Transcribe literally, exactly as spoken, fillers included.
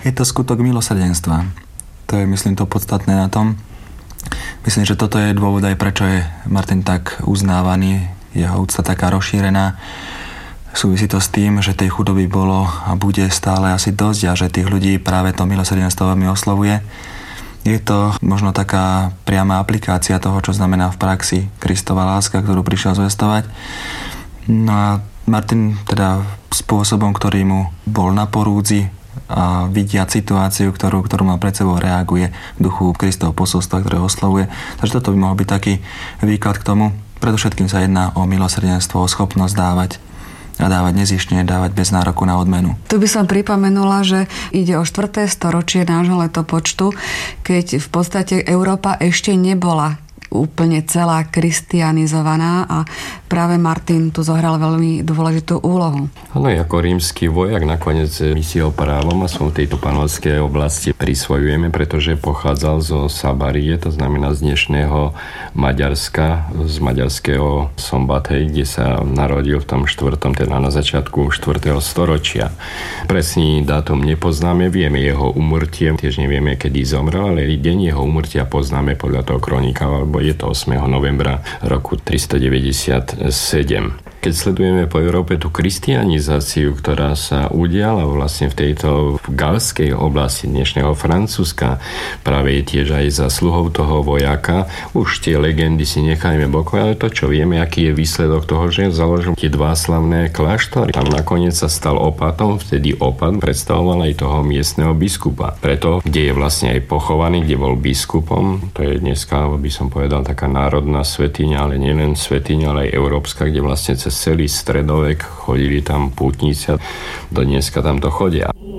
Je to skutok milosrdenstva. To je, myslím, to podstatné na tom. Myslím, že toto je dôvod aj prečo je Martin tak uznávaný, jeho úcta taká rozšírená. Súvisí to s tým, že tej chudoby bolo a bude stále asi dosť a že tých ľudí práve to milosrdenstvo veľmi oslovuje. Je to možno taká priama aplikácia toho, čo znamená v praxi Kristova láska, ktorú prišiel zvestovať. No a Martin teda spôsobom, ktorý mu bol na porúdzi a vidia situáciu, ktorú, ktorú má pred sebou, reaguje v duchu Kristovho posolstva, ktoré oslovuje. Takže toto by mohol byť taký výklad k tomu. Predovšetkým sa jedná o milosrdenstvo, o schopnosť dávať a dávať nezištne, dávať bez nároku na odmenu. Tu by som pripomenula, že ide o štvrté storočie nášho letopočtu, keď v podstate Európa ešte nebola úplne celá kristianizovaná a práve Martin tu zohral veľmi dôležitú úlohu. Áno, ako rímsky vojak nakoniec misiou právom a som v tejto panonskej oblasti prisvojujeme, pretože pochádzal zo Sabarie, to znamená z dnešného Maďarska, z maďarského Szombathely, kde sa narodil v tom štvrtom, teda na začiatku štvrtého storočia. Presný dátum nepoznáme, vieme jeho úmrtie, tiež nevieme, kedy zomrel, ale deň jeho úmrtia poznáme podľa toho kronika, alebo je to ôsmeho novembra roku tristodeväťdesiatsedem. Keď sledujeme po Európe tú kristianizáciu, ktorá sa udiala vlastne v tejto galskej oblasti dnešného Francúzska, práve je tiež aj zasluhou toho vojaka. Už tie legendy si nechajme bokom, ale to, čo vieme, aký je výsledok toho, že založil tie dva slavné kláštory. Tam nakoniec sa stal opatom, vtedy opat predstavoval aj toho miestneho biskupa. Preto, kde je vlastne aj pochovaný, kde bol biskupom, to je dneska, by som povedal, taká národná svätyňa, ale nielen svätyňa, ale aj európska, kde vlastne cez celý stredovek chodili tam pútnici a do dneska tam to chodia.